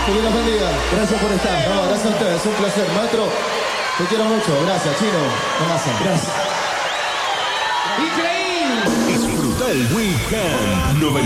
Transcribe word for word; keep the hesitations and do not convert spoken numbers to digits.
Que Dios los bendiga. Gracias por estar. No, gracias a ustedes. Es un placer. Maestro, te quiero mucho. Gracias, Chino. Tomasa. Gracias. ¡Increíble! Disfruta el Weekend noventa.